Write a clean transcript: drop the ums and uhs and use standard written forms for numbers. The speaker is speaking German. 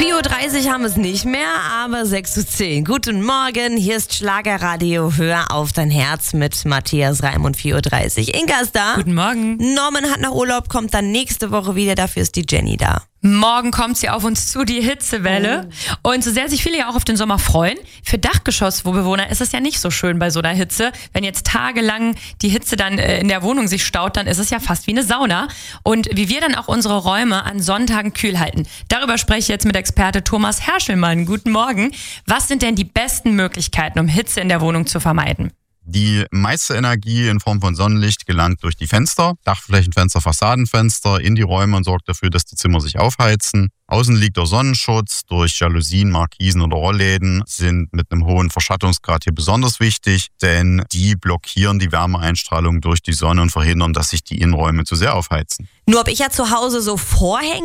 4:30 Uhr haben wir es nicht mehr, aber 6:10 Uhr. Guten Morgen, hier ist Schlagerradio. Hör auf dein Herz mit Matthias Reim und 4:30 Uhr. Inga ist da. Guten Morgen. Norman hat noch Urlaub, kommt dann nächste Woche wieder. Dafür ist die Jenny da. Morgen kommt sie auf uns zu, die Hitzewelle. Und so sehr sich viele ja auch auf den Sommer freuen, für Dachgeschossbewohner ist es ja nicht so schön bei so einer Hitze. Wenn jetzt tagelang die Hitze dann in der Wohnung sich staut, dann ist es ja fast wie eine Sauna. Und wie wir dann auch unsere Räume an Sonntagen kühl halten. Darüber spreche ich jetzt mit Experte Thomas Herschelmann. Guten Morgen. Was sind denn die besten Möglichkeiten, um Hitze in der Wohnung zu vermeiden? Die meiste Energie in Form von Sonnenlicht gelangt durch die Fenster, Dachflächenfenster, Fassadenfenster in die Räume und sorgt dafür, dass die Zimmer sich aufheizen. Außen liegt der Sonnenschutz durch Jalousien, Markisen oder Rollläden sind mit einem hohen Verschattungsgrad hier besonders wichtig, denn die blockieren die Wärmeeinstrahlung durch die Sonne und verhindern, dass sich die Innenräume zu sehr aufheizen. Nur ob ich ja zu Hause so Vorhänge